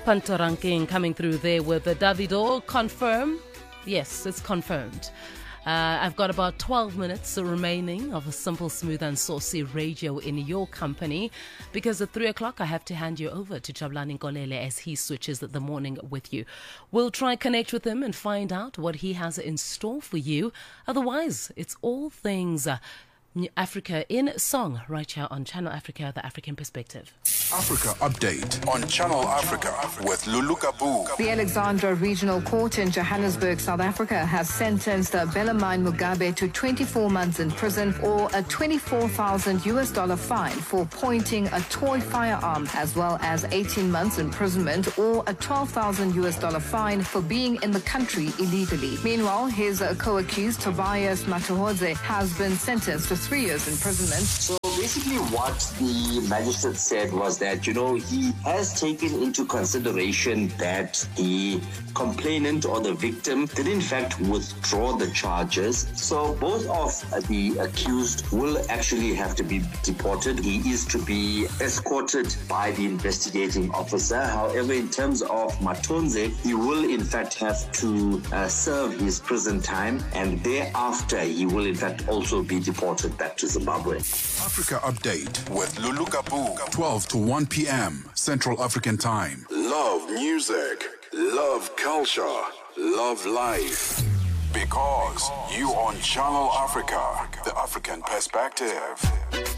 Panto Ranking coming through there with the Davido. Confirm. Yes, it's confirmed. I've got about 12 minutes remaining of a simple, smooth and saucy radio in your company, because at 3 o'clock I have to hand you over to Jabulani Nkolele as he switches the morning with you. We'll try and connect with him and find out what he has in store for you. Otherwise, it's all things Africa in song right here on Channel Africa, the African Perspective. Africa Update on Channel Africa with Lulu Kabu. The Alexandra Regional Court in Johannesburg, South Africa, has sentenced Bellarmine Mugabe to 24 months in prison or a $24,000 fine for pointing a toy firearm, as well as 18 months imprisonment or a $12,000 fine for being in the country illegally. Meanwhile, his co-accused Tobias Matuhodze has been sentenced to 3 years imprisonment. So basically what the magistrate said was that, he has taken into consideration that the complainant or the victim did in fact withdraw the charges. So both of the accused will actually have to be deported. He is to be escorted by the investigating officer. However, in terms of Matonze, he will in fact have to serve his prison time, and thereafter he will in fact also be deported back to Zimbabwe. Africa Update with Lulu Kabu, 12 to 1 p.m. Central African Time. Love music, love culture, love life. Because you on Channel Africa, the African Perspective.